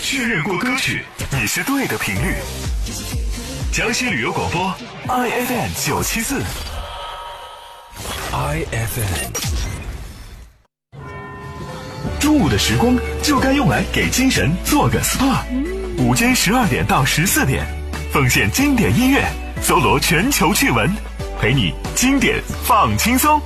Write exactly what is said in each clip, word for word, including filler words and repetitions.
确认过歌曲，你是对的频率。江西旅游广播 I F M 九七四 I F M。 中午的时光就该用来给精神做个 S P A。 午间十二点到十四点，奉献经典音乐，搜罗全球趣闻，陪你经典放轻松。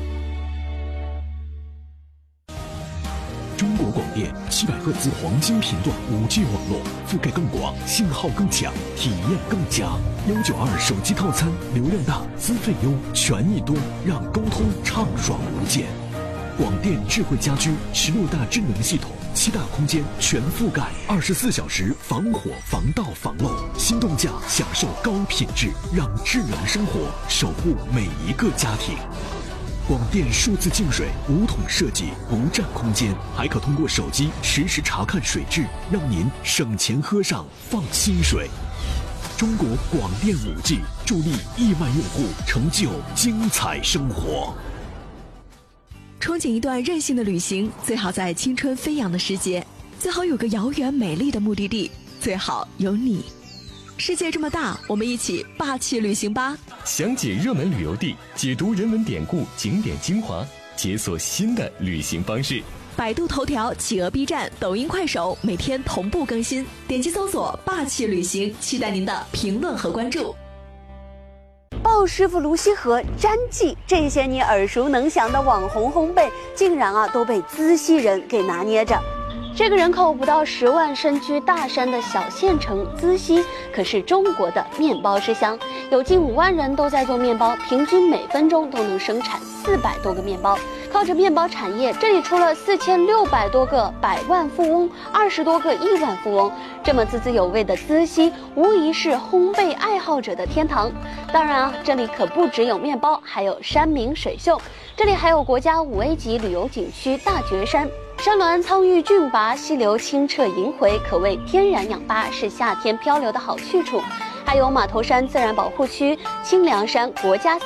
中国广电七百赫兹黄金频段 五 G 网络，覆盖更广，信号更强，体验更佳。幺九二手机套餐，流量大，资费优，权益多，让沟通畅爽无间。广电智慧家居十六大智能系统，七大空间全覆盖，二十四小时防火防盗防漏。心动价享受高品质，让智能生活守护每一个家庭。广电数字净水无桶设计，不占空间，还可通过手机实时查看水质，让您省钱喝上放心水。中国广电 五 G 助力亿万用户成就精彩生活。 憧憬一段任性的旅行，最好在青春飞扬的时节，最好有个遥远美丽的目的地，最好有你。世界这么大，我们一起霸气旅行吧！ 详解热门旅游地，解读人文典故、景点精华，解锁新的旅行方式。 百度头条、企鹅 B 站、抖音、快手每天同步更新，点击搜索“霸气旅行”，期待您的评论和关注。 鲍师傅、卢溪河、詹记这些你耳熟能详的网红烘焙，竟然啊都被资溪人给拿捏着。这个人口不到十万、身居大山的小县城资溪，可是中国的面包之乡，有近五万人都在做面包，平均每分钟都能生产四百多个面包。靠着面包产业，这里出了四千六百多个百万富翁，二十多个亿万富翁。这么滋滋有味的资溪，无疑是烘焙爱好者的天堂。当然啊，这里可不只有面包，还有山明水秀。这里还有国家五 A 级旅游景区大觉山。山峦苍郁峻拔，溪流清澈萦回，可谓天然氧吧，是夏天漂流的好去处。还有马头山自然保护区、清凉山国家